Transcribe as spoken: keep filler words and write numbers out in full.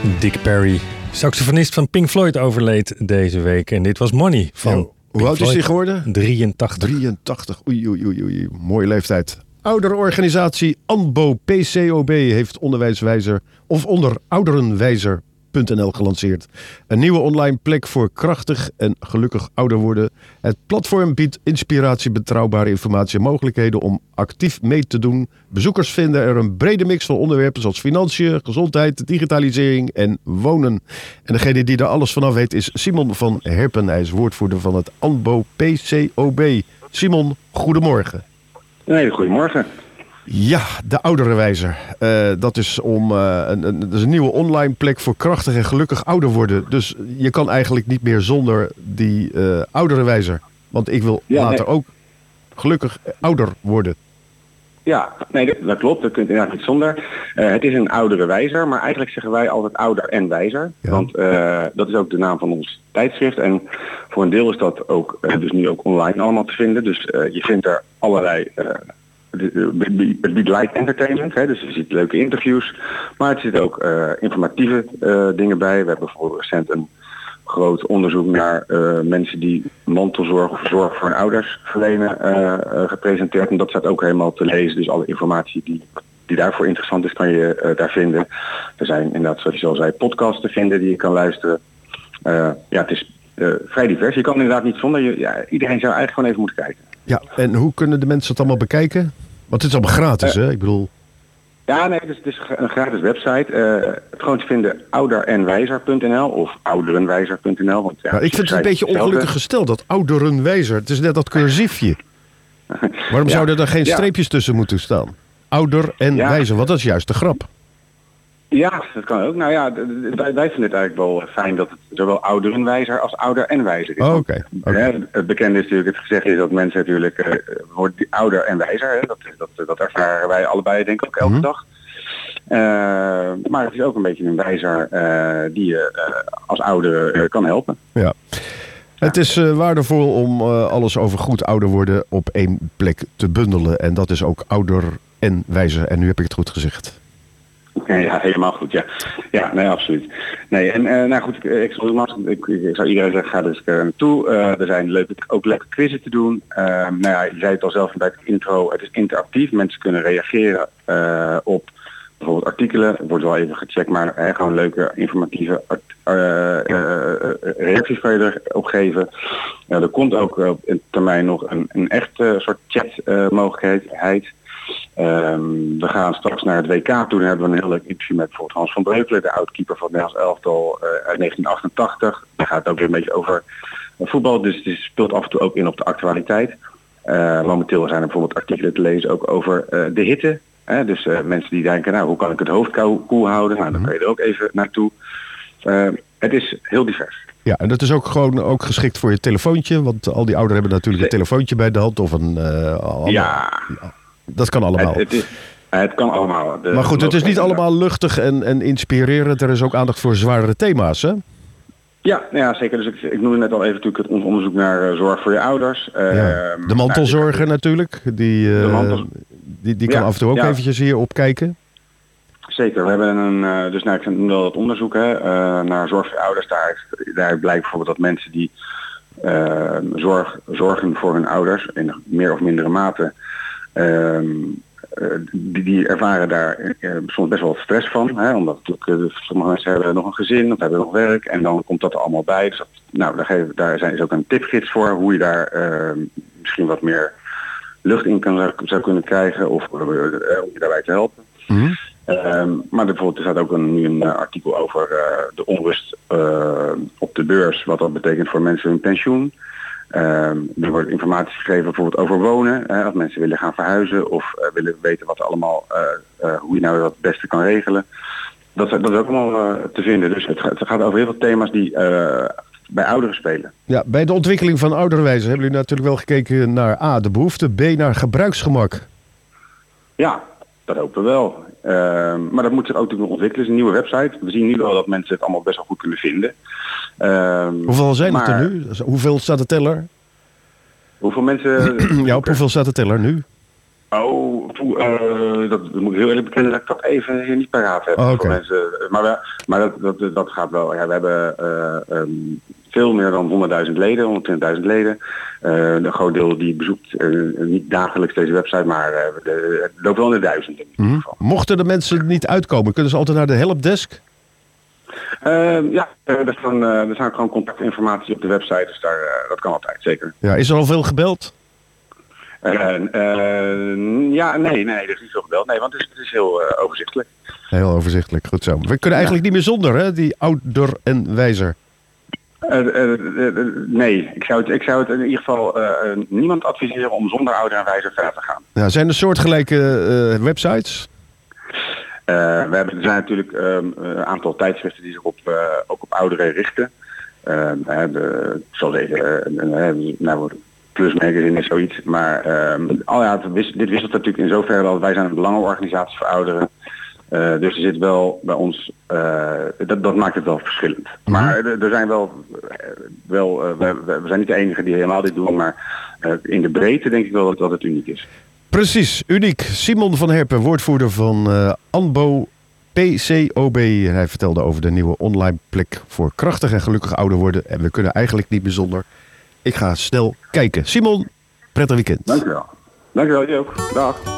Dick Perry, saxofonist van Pink Floyd, overleed deze week. En dit was Money van Yo, Hoe oud is hij geworden? drieëntachtig. drieëntachtig, oei, oei, oei, oei. Mooie leeftijd. Ouderorganisatie ANBO P C O B heeft onderwijswijzer of onder ouderenwijzer punt n l gelanceerd. Een nieuwe online plek voor krachtig en gelukkig ouder worden. Het platform biedt inspiratie, betrouwbare informatie en mogelijkheden om actief mee te doen. Bezoekers vinden er een brede mix van onderwerpen zoals financiën, gezondheid, digitalisering en wonen. En degene die daar alles vanaf weet is Simon van Herpen. Hij is woordvoerder van het ANBO P C O B. Simon, goedemorgen. Een hele goedemorgen. Ja, de ouderenwijzer. Uh, dat is om uh, een, een, dat is een nieuwe online plek voor krachtig en gelukkig ouder worden. Dus je kan eigenlijk niet meer zonder die uh, ouderenwijzer. Want ik wil ja, later nee. ook gelukkig ouder worden. Ja, nee, dat, dat klopt. Dat kunt inderdaad niet zonder. Uh, het is een ouderenwijzer, maar eigenlijk zeggen wij altijd ouder en wijzer. Ja. Want uh, dat is ook de naam van ons tijdschrift. En voor een deel is dat ook uh, dus nu ook online allemaal te vinden. Dus uh, je vindt er allerlei... Uh, Het biedt light entertainment, hè, dus je ziet leuke interviews, maar het zit ook uh, informatieve uh, dingen bij. We hebben bijvoorbeeld recent een groot onderzoek naar uh, mensen die mantelzorg of zorg voor hun ouders verlenen uh, uh, gepresenteerd. En dat staat ook helemaal te lezen, dus alle informatie die, die daarvoor interessant is kan je uh, daar vinden. Er zijn inderdaad, zoals je al zei, podcasts te vinden die je kan luisteren. Uh, ja, het is uh, vrij divers. Je kan inderdaad niet zonder, je, ja, iedereen zou eigenlijk gewoon even moeten kijken. Ja, en hoe kunnen de mensen het allemaal bekijken? Want het is allemaal gratis, uh, hè? Ik bedoel... Ja, nee, het is, het is een gratis website. Uh, het gewoon te vinden ouderenwijzer punt n l of ouderenwijzer punt n l. Want, ja, nou, ik vind het een beetje ongelukkig gesteld, dat ouderenwijzer. Het is net dat cursiefje. Waarom ja, zouden er geen ja. streepjes tussen moeten staan? Ouder en ja. wijzer, want dat is juist de grap. Ja, dat kan ook. Nou ja, wij, wij vinden het eigenlijk wel fijn dat het zowel ouderenwijzer als ouder en wijzer is. Oh, okay. Okay. Ja, het bekende is natuurlijk, het gezegd is dat mensen natuurlijk uh, worden ouder en wijzer. Hè. Dat, dat, dat ervaren wij allebei denk ik ook elke mm-hmm. dag. Uh, maar het is ook een beetje een wijzer uh, die je uh, als ouder uh, kan helpen. Ja. Het is uh, waardevol om uh, alles over goed ouder worden op één plek te bundelen. En dat is ook ouder en wijzer. En nu heb ik het goed gezegd. Ja, helemaal goed, ja. Ja, nee, absoluut. Nee, en uh, nou goed, ik, ik, ik, ik zou iedereen zeggen, ga er eens uh, naartoe. Uh, er zijn leuke, ook leuke quizzen te doen. Uh, nou ja, je zei het al zelf bij het intro, het is interactief. Mensen kunnen reageren uh, op bijvoorbeeld artikelen. Er wordt wel even gecheckt, maar uh, gewoon leuke, informatieve art, uh, uh, uh, reacties kan je erop geven. Uh, er komt ook uh, op een termijn nog een, een echt uh, soort chat uh, mogelijkheid. Um, we gaan straks naar het W K toe. Dan hebben we een heel leuk interview met bijvoorbeeld Hans van Breukelen, de oud-keeper van het Nederlands elftal uh, uit negentien achtentachtig. Daar gaat het ook weer een beetje over uh, voetbal, dus het speelt af en toe ook in op de actualiteit. Uh, momenteel zijn er bijvoorbeeld artikelen te lezen ook over uh, de hitte. Hè? Dus uh, mensen die denken, nou hoe kan ik het hoofd koel houden? Nou, dan kan je er ook even naartoe. Uh, het is heel divers. Ja, en dat is ook gewoon ook geschikt voor je telefoontje, want al die ouderen hebben natuurlijk een telefoontje bij de hand of een... Uh, alle... Ja... Dat kan allemaal. Het, het, is, het kan allemaal. De, maar goed, het is niet allemaal luchtig en, en inspirerend. Er is ook aandacht voor zwaardere thema's, hè? Ja, ja zeker. Dus ik, ik noemde net al even natuurlijk het onderzoek naar uh, zorg voor je ouders. Uh, ja. De mantelzorger nou, natuurlijk. Die, uh, de mantels... die, die kan ja, af en toe ook ja. eventjes hier opkijken. Zeker. We hebben een, uh, dus nou, ik vind wel dat onderzoek hè, uh, naar zorg voor je ouders. Daar, daar blijkt bijvoorbeeld dat mensen die uh, zorg, zorgen voor hun ouders in meer of mindere mate... Um, uh, die, die ervaren daar uh, soms best wel stress van. Hè, omdat natuurlijk, uh, sommige mensen hebben nog een gezin of hebben nog werk. En dan komt dat er allemaal bij. Dus dat, nou, daar, geven, daar zijn, is ook een tipgids voor hoe je daar uh, misschien wat meer lucht in kan, zou kunnen krijgen. Of uh, uh, om je daarbij te helpen. Mm-hmm. Um, maar bijvoorbeeld er staat ook een, nu een uh, artikel over uh, de onrust uh, op de beurs. Wat dat betekent voor mensen hun pensioen. Um, er wordt informatie gegeven bijvoorbeeld over wonen. Hè, als mensen willen gaan verhuizen of uh, willen weten wat er allemaal, uh, uh, hoe je nou dat het beste kan regelen. Dat, dat is ook allemaal uh, te vinden. Dus het, het gaat over heel veel thema's die uh, bij ouderen spelen. Ja, bij de ontwikkeling van ouderenwijzer hebben jullie natuurlijk wel gekeken naar A, de behoefte, B, naar gebruiksgemak. Ja, dat hopen we wel. Uh, maar dat moet zich ook natuurlijk ontwikkelen. Het is een nieuwe website. We zien nu wel dat mensen het allemaal best wel goed kunnen vinden. Um, hoeveel zijn maar, het er nu? Hoeveel staat de teller? Hoeveel mensen... ja, op hoeveel staat de teller nu? Oh, toe, uh, dat, dat moet ik heel eerlijk bekennen dat ik dat even hier niet paraat heb. Oh, voor okay. mensen. Maar, we, maar dat, dat, dat gaat wel. Ja, we hebben uh, um, veel meer dan honderdduizend leden, honderdtwintigduizend leden. Uh, een groot deel die bezoekt uh, niet dagelijks deze website, maar uh, de, het loopt wel in de duizenden in ieder geval. Mm-hmm. Mochten de mensen niet uitkomen, kunnen ze altijd naar de helpdesk? Uh, ja, er staan, uh, er staan gewoon contactinformatie op de website, dus daar, uh, dat kan altijd, zeker. Ja, is er al veel gebeld? Uh, uh, ja, nee, nee, er is niet veel gebeld. Nee, want het is, het is heel uh, overzichtelijk. Heel overzichtelijk, goed zo. We kunnen eigenlijk ja. niet meer zonder, hè, die ouder en wijzer. Uh, uh, uh, uh, nee, ik zou, het, ik zou het in ieder geval uh, uh, niemand adviseren om zonder ouder en wijzer verder te gaan. Ja, zijn er soortgelijke uh, websites? Uh, we hebben, er zijn natuurlijk um, een aantal tijdschriften die zich op, uh, ook op ouderen richten. Uh, we hebben, ik zal zeggen, uh, uh, nou, Plus Magazine is zoiets. Maar um, oh ja, dit wisselt natuurlijk in zoverre dat wij zijn een belangenorganisatie voor ouderen. Uh, dus er zit wel bij ons, uh, dat, dat maakt het wel verschillend. Mm-hmm. Maar er, er zijn wel, wel uh, we, we zijn niet de enige die helemaal dit doen, maar uh, in de breedte denk ik wel dat, dat het uniek is. Precies, uniek. Simon van Herpen, woordvoerder van uh, ANBO P C O B. Hij vertelde over de nieuwe online plek voor krachtig en gelukkig ouder worden. En we kunnen eigenlijk niet bijzonder. Ik ga snel kijken. Simon, prettig weekend. Dankjewel. Dankjewel, je ook. Dag.